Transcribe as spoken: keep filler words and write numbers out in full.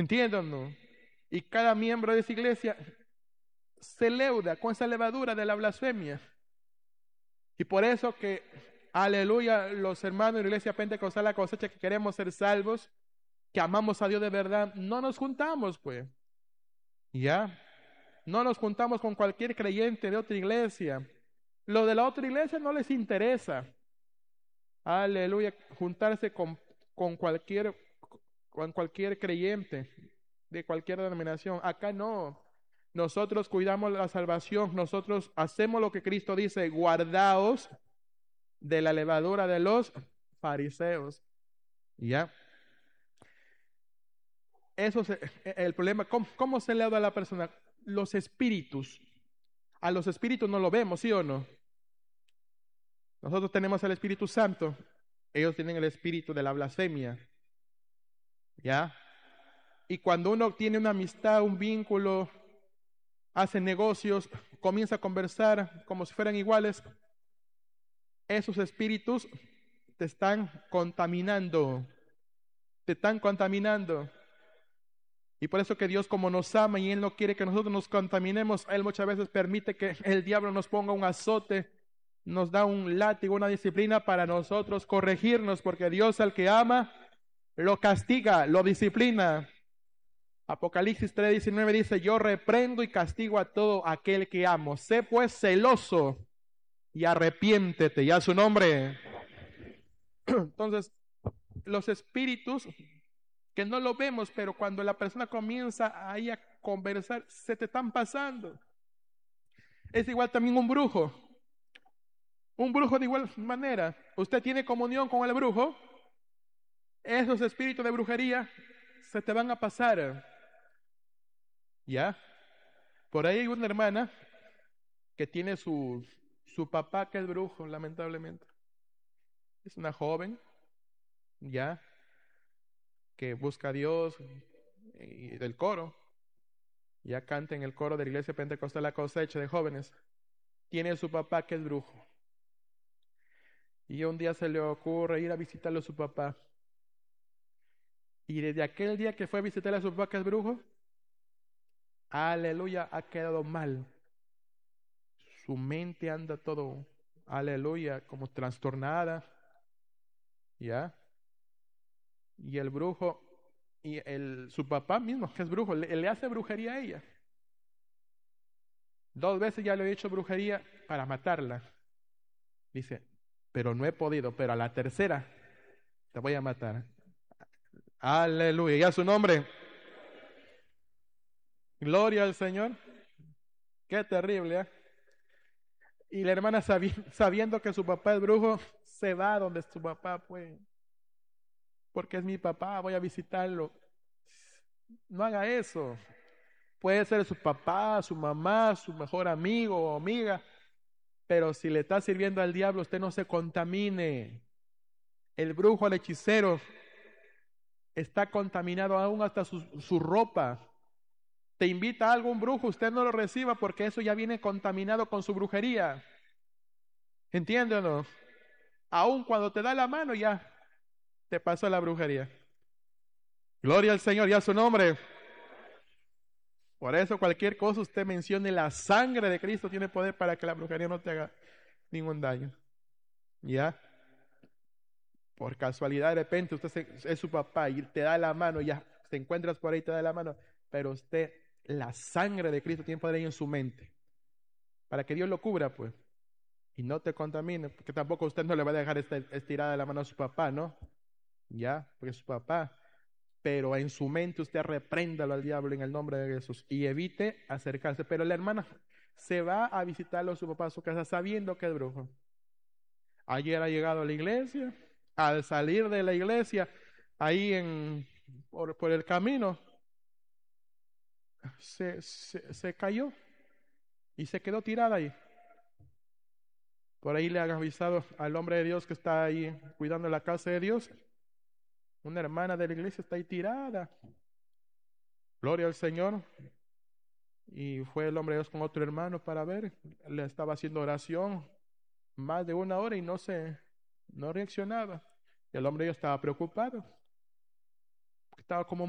¿Entienden, no? Y cada miembro de esa iglesia se leuda con esa levadura de la blasfemia. Y por eso que, aleluya, los hermanos de la iglesia pentecostal, la cosecha, que queremos ser salvos, que amamos a Dios de verdad, no nos juntamos, pues. ¿Ya? No nos juntamos con cualquier creyente de otra iglesia. Lo de la otra iglesia no les interesa. Aleluya, juntarse con, con cualquier, con cualquier creyente de cualquier denominación. Acá no. Nosotros cuidamos la salvación. Nosotros hacemos lo que Cristo dice: guardaos de la levadura de los fariseos. ¿Ya? Eso es el problema. ¿Cómo, cómo se le da a la persona? Los espíritus. A los espíritus no lo vemos, ¿sí o no? Nosotros tenemos el Espíritu Santo. Ellos tienen el espíritu de la blasfemia. ¿Ya? Y cuando uno tiene una amistad, un vínculo, hace negocios, comienza a conversar como si fueran iguales, esos espíritus te están contaminando. Te están contaminando. Y por eso que Dios, como nos ama y Él no quiere que nosotros nos contaminemos, Él muchas veces permite que el diablo nos ponga un azote, nos da un látigo, una disciplina para nosotros corregirnos, porque Dios al que ama, lo castiga, lo disciplina. Apocalipsis tres diecinueve dice: yo reprendo y castigo a todo aquel que amo. Sé pues celoso y arrepiéntete, ya su nombre. Entonces, los espíritus que no lo vemos, pero cuando la persona comienza ahí a conversar, se te están pasando. Es igual también un brujo. Un brujo de igual manera. Usted tiene comunión con el brujo, esos espíritus de brujería se te van a pasar. ¿Ya? Por ahí hay una hermana que tiene su, su papá que es brujo, lamentablemente. Es una joven, ¿ya? Que busca a Dios y del coro. Ya canta en el coro de la iglesia pentecostal La Cosecha de jóvenes. Tiene su papá que es brujo. Y un día se le ocurre ir a visitarlo a su papá. Y desde aquel día que fue a visitar a su papá que es brujo, aleluya, ha quedado mal. Su mente anda todo, aleluya, como trastornada. ¿Ya? Y el brujo, y el, su papá mismo, que es brujo, le, le hace brujería a ella. Dos veces ya le he hecho brujería para matarla. Dice, pero no he podido, pero a la tercera te voy a matar. Aleluya, ya su nombre. Gloria al Señor. Qué terrible, ¿eh? Y la hermana sabi sabiendo que su papá es brujo, se va donde su papá, pues, porque es mi papá, voy a visitarlo. No haga eso. Puede ser su papá, su mamá, su mejor amigo o amiga, pero si le está sirviendo al diablo, usted no se contamine. El brujo, el hechicero, está contaminado aún hasta su, su ropa. Te invita a algún brujo, usted no lo reciba porque eso ya viene contaminado con su brujería. ¿Entiende o no? Aún cuando te da la mano ya te pasó la brujería. Gloria al Señor y a su nombre. Por eso cualquier cosa usted mencione la sangre de Cristo tiene poder para que la brujería no te haga ningún daño. ¿Ya? Por casualidad de repente usted se, es su papá y te da la mano, ya te encuentras por ahí y te da la mano, pero usted, la sangre de Cristo tiene poder ahí en su mente, para que Dios lo cubra, pues, y no te contamine, porque tampoco usted no le va a dejar estirada la mano a su papá, ¿no? Ya, porque es su papá, pero en su mente usted repréndalo al diablo en el nombre de Jesús y evite acercarse. Pero la hermana se va a visitarlo a su papá a su casa sabiendo que es brujo. Ayer ha llegado a la iglesia, al salir de la iglesia, ahí en, por, por el camino, se, se, se cayó y se quedó tirada ahí. Por ahí le han avisado al hombre de Dios que está ahí cuidando la casa de Dios. Una hermana de la iglesia está ahí tirada. Gloria al Señor. Y fue el hombre de Dios con otro hermano para ver. Le estaba haciendo oración más de una hora y no se, no reaccionaba. Y el hombre de Dios estaba preocupado. Estaba como